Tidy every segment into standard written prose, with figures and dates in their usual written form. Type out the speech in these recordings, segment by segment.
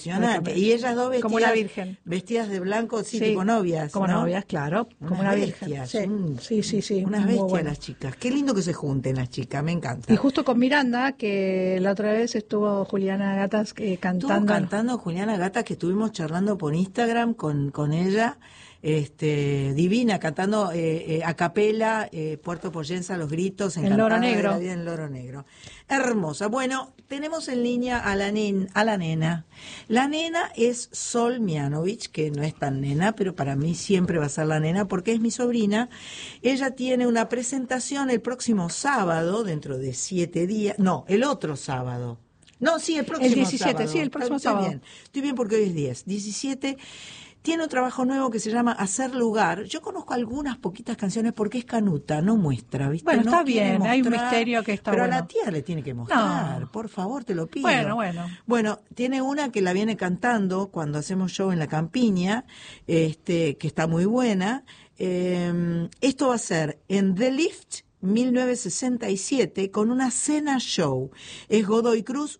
Impresionante. Y ellas dos como vestidas, una virgen. vestidas de blanco, sí, Sí, tipo novias, como ¿no? novias, claro, como Unas una bestias, virgen. Sí, unas muy bestias bueno. las chicas. Qué lindo que se junten las chicas, me Y encanta. justo con Miranda, que la otra vez estuvo Juliana Gatas Estuvo cantando. cantando Juliana Gata, que estuvimos charlando por Instagram con ella, divina, cantando a capela, Puerto Poyensa, Los Gritos, En Loro encantada de la Negro. vida en Loro Negro. Hermosa. Bueno, tenemos en línea a la nena. La nena es Sol Mianovich, que no es tan nena, pero para mí siempre va a ser la nena porque es mi sobrina. Ella tiene una presentación el próximo sábado, dentro de 7 días, no, el otro sábado. No, sí, el El próximo 17, sí, sábado. el próximo Estoy sábado. bien. Estoy bien porque hoy es 10. 17. Tiene un trabajo nuevo que se llama Hacer Lugar. Yo conozco algunas poquitas canciones porque es canuta, no muestra, ¿viste? Bueno, No está quiere bien, hay un mostrar, misterio que está pero a la bueno. tía le tiene que mostrar, No, por favor, te lo pido. bueno. Bueno, tiene una que la viene cantando cuando hacemos show en la campiña, que está muy buena. Esto va a ser en The Lift 1967 con una cena show. Es Godoy Cruz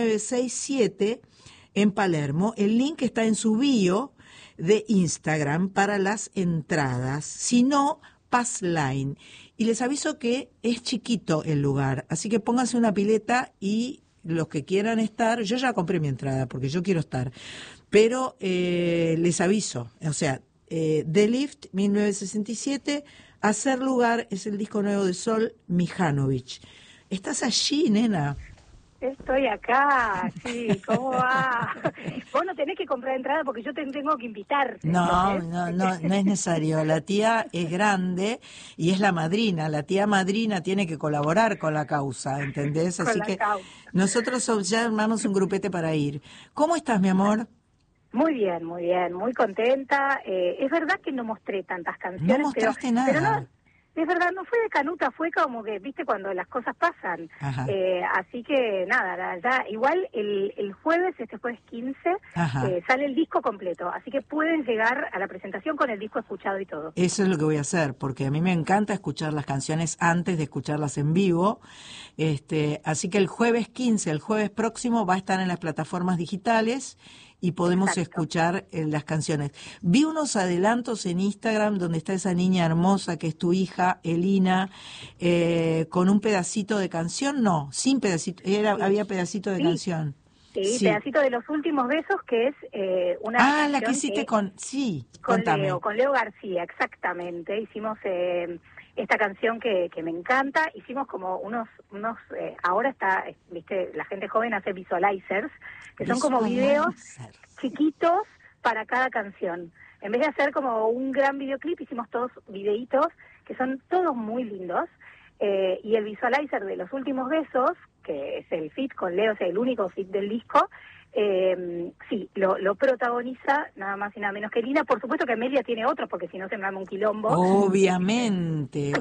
1967 en Palermo. El link está en su bio de Instagram para las entradas. Si no, Passline. Y les aviso que es chiquito el lugar, así que pónganse una pileta y los que quieran estar, yo ya compré mi entrada porque yo quiero estar, pero les aviso, o sea, The Lift 1967, Hacer Lugar es el disco nuevo de Sol Mijanovich. ¿Estás allí, nena? Estoy acá, sí, ¿cómo va? Vos no tenés que comprar entrada porque yo te tengo que invitar. No, ¿Entendés? no es necesario. La tía es grande y es la madrina. La tía madrina tiene que colaborar con la causa, ¿entendés? Con Así la que causa. nosotros ya armamos un grupete para ir. ¿Cómo estás, mi amor? Muy bien, muy contenta. Es verdad que no mostré tantas No canciones, mostraste pero no, nada. es verdad, no fue de canuta, fue como que, viste, cuando las cosas pasan. Ajá. Así que nada, ya, igual el jueves, este jueves 15, Ajá. sale el disco completo, así que pueden llegar a la presentación con el disco escuchado y todo. Eso es lo que voy a hacer, porque a mí me encanta escuchar las canciones antes de escucharlas en vivo. Así que el jueves 15, el jueves próximo, va a estar en las plataformas digitales y podemos Exacto. escuchar las canciones. Vi unos adelantos en Instagram donde está esa niña hermosa que es tu hija, Elina, con un pedacito de canción. No, sin pedacito, había pedacito de canción. Sí, pedacito de Los Últimos Besos, que es una canción la que hiciste con contame. con Leo García, exactamente. Hicimos esta canción que me encanta. Hicimos como unos ahora está, viste, la gente joven hace visualizers, que son como videos chiquitos para cada canción. En vez de hacer como un gran videoclip, hicimos todos videitos que son todos muy lindos. Y el visualizer de Los Últimos Besos, que es el feat con Leo, o sea, el único feat del disco, sí, lo protagoniza nada más y nada menos que Lina. Por supuesto que Amelia tiene otros, porque si no se me arma un quilombo. Obviamente.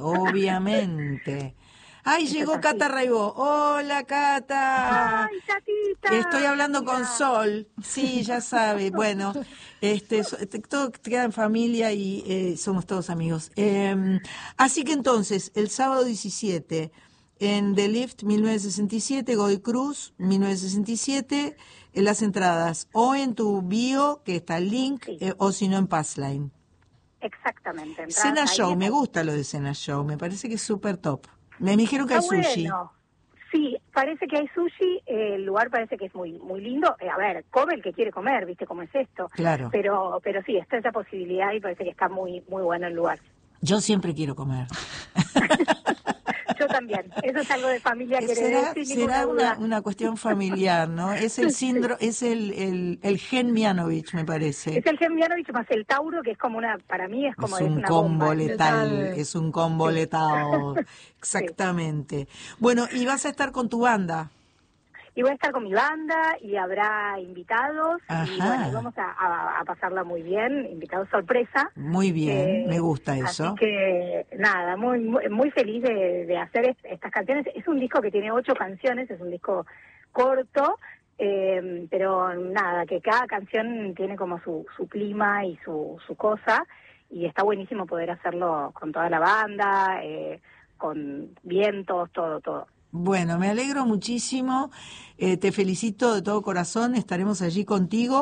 ¡Ay, Eso llegó es así. Cata Raibó! ¡Hola, Cata! ¡Ay, Catita! Estoy hablando Mira. con Sol. Sí, ya sabe. Bueno, todo queda en familia y somos todos amigos. Así que entonces, el sábado 17, en The Lift 1967, Godoy Cruz 1967, en las entradas, o en tu bio, que está el link, Sí. O si no en Passline. Exactamente. Cena Show, me gusta lo de Cena Show, me parece que es súper top. Me dijeron que hay sushi. Bueno. Sí, parece que hay sushi, el lugar parece que es muy muy lindo. A ver, come el que quiere comer, ¿viste cómo es esto? Claro. Pero sí, está esa posibilidad y parece que está muy bueno el lugar. Yo siempre quiero comer. Yo también. Eso es algo de familia que será una cuestión familiar, ¿no? Es el síndrome, es el gen Mianovich, me parece. Es el gen Mianovich más el Tauro, que es como para mí es como un una combo bomba. letal, es un combo Sí. letal, exactamente. Sí. Bueno, y vas a estar con tu banda. Y voy a estar con mi banda y habrá invitados. Ajá. Y bueno, y vamos a pasarla muy bien, invitados sorpresa. Muy bien, me gusta eso. Así que nada, muy feliz de hacer estas canciones. Es un disco que tiene 8 canciones, es un disco corto, pero nada, que cada canción tiene como su clima y su cosa, y está buenísimo poder hacerlo con toda la banda, con vientos, todo. Bueno, me alegro muchísimo, te felicito de todo corazón, estaremos allí contigo.